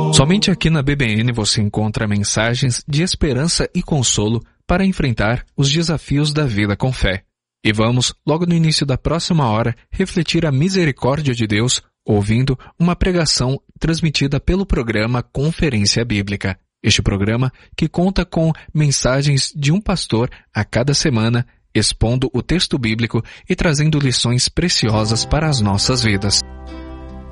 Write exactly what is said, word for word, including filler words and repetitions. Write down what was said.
Somente aqui na B B N você encontra mensagens de esperança e consolo para enfrentar os desafios da vida com fé. E vamos, logo no início da próxima hora, refletir a misericórdia de Deus, ouvindo uma pregação transmitida pelo programa Conferência Bíblica. Este programa que conta com mensagens de um pastor a cada semana, expondo o texto bíblico e trazendo lições preciosas para as nossas vidas.